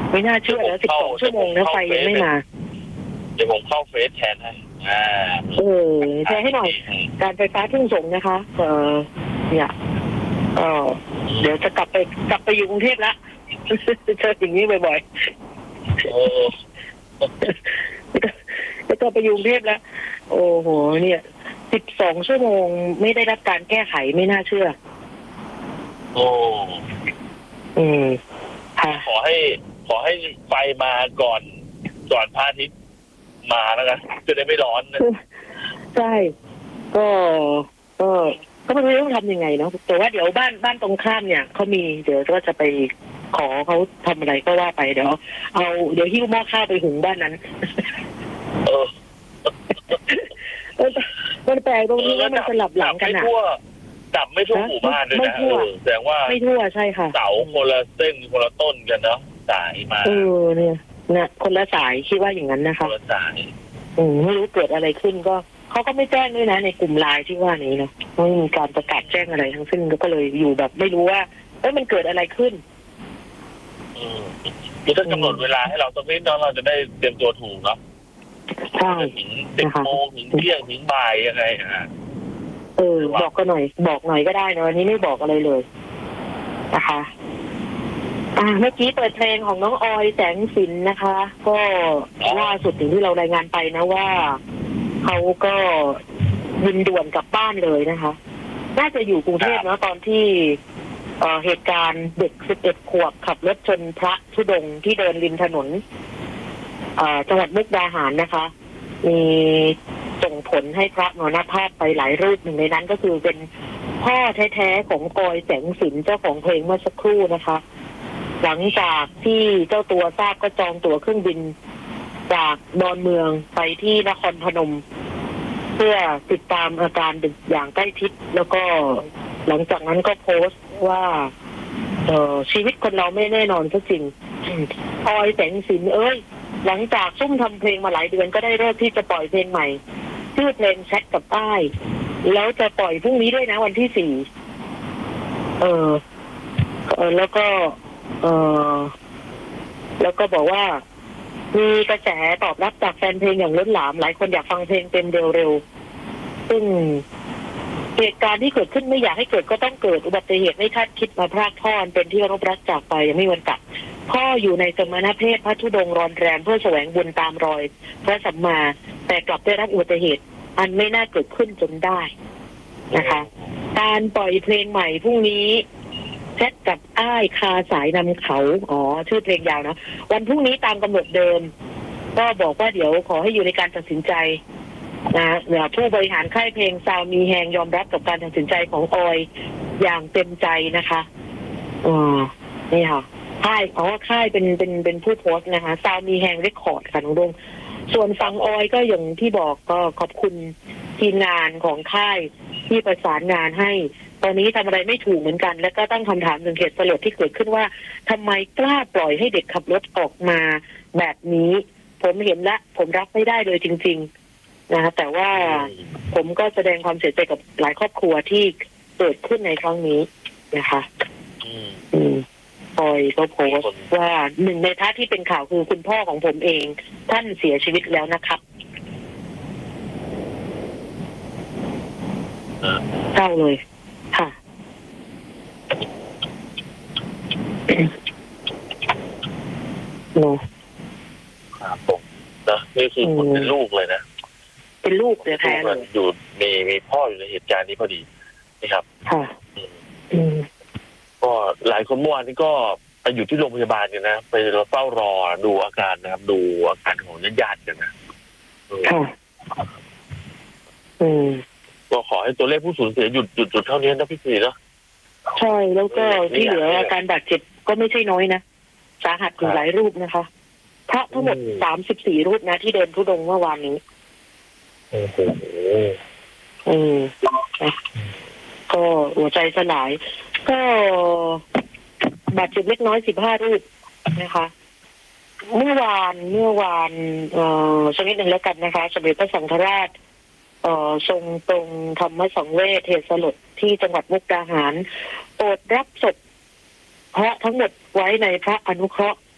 ไม่น่าเชื่อแล้ว12 ชั่วโมงแล้วไฟยังไม่มาเดี๋ยวผมเข้าเฟซแทนให้แชร์ให้หน่อยการไฟฟ้าทุ่งสงนะคะเนี่ยเดี๋ยวจะกลับไปอยู่กรุงเทพละเจออย่างนี้บ่อยๆแล้วก็ไปอยู่กรุงเทพแล้วโอ้โหเนี่ย12 ชั่วโมงไม่ได้รับการแก้ไขไม่น่าเชื่อค่ะขอให้ไฟมาก่อนพระอาทิตย์มาแล้วกันจะได้ไม่ร้อนนะใช่ก็ไม่รู้ต้องทำยังไงเนาะแต่ว่าเดี๋ยวบ้านตรงข้ามเนี่ยเขามีเดี๋ยวก็จะไปขอเขาทำอะไรก็ว่าไปเดี๋ยวหิ้วหม้อข้าวไปหุงบ้านนั้นมันแปลกตรงนี้ว่ามันสลับหลังกันอ่ะดับไม่ทั่วหมู่บ้านด้วยนะแสดงว่าไม่ทั่วใช่ค่ะเสาคนละเส้นคนละต้นกันเนาะสายมาเนี่ยคนละสายคิดว่าอย่างนั้นนะคะคนละสายไม่รู้เกิดอะไรขึ้นก็เขาก็ไม่แจ้งด้วยนะในกลุ่มไลน์ที่ว่านี้เนาะไม่มีการประกาศแจ้งอะไรทั้งสิ้นก็เลยอยู่แบบไม่รู้ว่ามันเกิดอะไรขึ้นคือถ้ากำหนดเวลาให้เราสักนิดเราจะได้เตรียมตัวถูกเนาะใช่ถึง10 โมงถึงเที่ยงถึงบ่ายยังไงบอกก็หน่อยบอกหน่อยก็ได้นะวันนี้ไม่บอกอะไรเลยนะคะเมื่อกี้เปิดเพลงของน้องออยแสงสินนะคะก็ล่าสุดอย่างที่เรารายงานไปนะว่าเขาก็บินด่วนกลับบ้านเลยนะคะน่าจะอยู่กรุงเทพนะตอนที่เหตุการณ์เด็ก11 ขวบขับรถชนพระธุดงค์ที่เดินริมถนนจังหวัดมุกดาหารนะคะมีส่งผลให้พระมรณภาพไปหลายรูปหนึ่งในนั้นก็คือเป็นพ่อแท้ๆของออยแสงสินเจ้าของเพลงเมื่อสักครู่นะคะหลังจากที่เจ้าตัวทราบก็จองตั๋วเครื่องบินจากดอนเมืองไปที่นครพนมเพื่อติดตามอาการดึกอย่างใกล้ชิดแล้วก็หลังจากนั้นก็โพสต์ว่าชีวิตคนเราไม่แน่นอนก็จริงออยแสงสินหลังจากซุ่มทำเพลงมาหลายเดือนก็ได้เริ่มที่จะปล่อยเพลงใหม่ชื่อเพลงแชทกับอ้ายแล้วจะปล่อยพรุ่งนี้ด้วยนะวันที่4แล้วก็บอกว่ามีกระแสตอบรับจากแฟนเพลงอย่างล้นหลามหลายคนอยากฟังเพลงเต็มเร็วๆซึ่งเหตุการณ์ที่เกิดขึ้นไม่อยากให้เกิดก็ต้องเกิดอุบัติเหตุไม่คาดคิดมาพรากพ่อเป็นที่รบรักจากไปยังไม่วันกลับพ่ออยู่ในสมณเพศพระธุดงค์รอนแรมเพื่อแสวงบุญตามรอยพระสัมมาแต่กลับได้รับอุบัติเหตุอันไม่น่าเกิดขึ้นจนได้นะคะการปล่อยเพลงใหม่พรุ่งนี้แชทกับอ้ายคาสายนำเขาชื่อเพลงยาวนะวันพรุ่งนี้ตามกำหนดเดิมก็บอกว่าเดี๋ยวขอให้อยู่ในการตัดสินใจนะผู้บริหารค่ายเพลงซาวมีแฮงยอมรับกับการตัดสินใจของออยอย่างเต็มใจนะคะนี่ค่ะค่ายเป็นผู้โพสต์นะคะซาวมีแฮงเรคคอร์ดค่ะน้องดงส่วนฝั่งออยก็อย่างที่บอกก็ขอบคุณทีมงานของค่ายที่ประสานงานให้ตอนนี้ทำอะไรไม่ถูกเหมือนกันแล้วก็ตั้งคำถามถึงเหตุสลดที่เกิดขึ้นว่าทำไมกล้าปล่อยให้เด็กขับรถออกมาแบบนี้ผมเห็นและผมรับไม่ได้เลยจริงๆนะคะแต่ว่าผมก็แสดงความเสียใจกับหลายครอบครัวที่เกิดขึ้นในครั้งนี้นะคะออยก็โพสต์ว่าหนึ่งในท่าที่เป็นข่าวคือคุณพ่อของผมเองท่านเสียชีวิตแล้วนะครับเศร้าเลยค่ะโน้ครับผมนะนี่คือคนเป็นลูกเลยนะเป็นลูกแท้เลยอยู่มีพ่ออยู่ในเหตุการณ์นี้พอดีนะครับค่ะก็หลายคนเมื่อวานนี้ก็ไปอยู่ที่โรงพยาบาลกันนะไปเฝ้ารอดูอาการนะครับดูอาการของญาติกันนะค่ะก็ขอให้ตัวเลขผู้สูญเสียหยุดเท่านี้นะพี่สีเนาะใช่แล้วก็ที่เหลืออาการบาดเจ็บก็ไม่ใช่น้อยนะสาหัสอยู่หลายรูปนะคะพระทั้งหมด34 รูปนะที่เดินธุดงค์เมื่อวานนี้ก็หัวใจสลายก็บาดเจ็บเล็กน้อย15 รูปนะคะเมื่อวานสักนิดหนึ่งแล้วกันนะคะสมเด็จพระสังฆราชทรงตรงธรรมสังเวชเหตุสลดที่จังหวัดมุกดาหารโปรดรับศพพระทั้งหมดไว้ในพระอนุเคราะห์